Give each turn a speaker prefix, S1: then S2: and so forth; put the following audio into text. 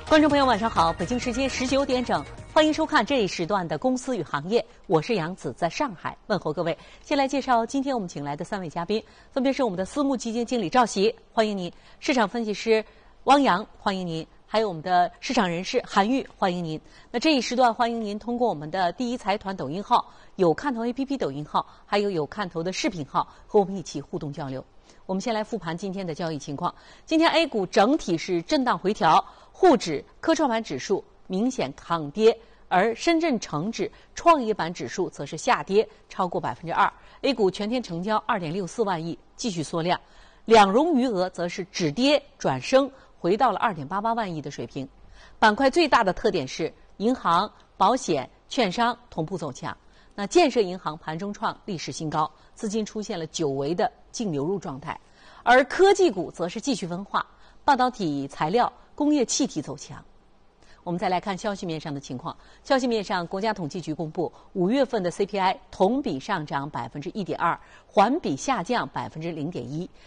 S1: 观众朋友，晚上好！北京时间19点整，欢迎收看这一时段的《公司与行业》，我是杨子，在上海问候各位。先来介绍今天我们请来的3位嘉宾，分别是我们的私募基金经理赵琦，欢迎您；市场分析师汪洋，欢迎您；还有我们的市场人士韩玉，欢迎您。那这一时段欢迎您通过我们的第一财团抖音号、有看头 APP 抖音号，还有看头的视频号，和我们一起互动交流。我们先来复盘今天的交易情况。今天 A 股整体是震荡回调，沪指、科创板指数明显抗跌，而深圳成指、创业板指数则是下跌超过2%。A 股全天成交2.64万亿，继续缩量，两融余额则是止跌转升，回到了2.88万亿的水平。板块最大的特点是银行、保险、券商同步走强。那建设银行盘中创历史新高，资金出现了久违的净流入状态，而科技股则是继续分化，半导体材料、工业气体走强。我们再来看消息面上的情况。消息面上，国家统计局公布5月份的 CPI 同比上涨1.2%，环比下降0.1%，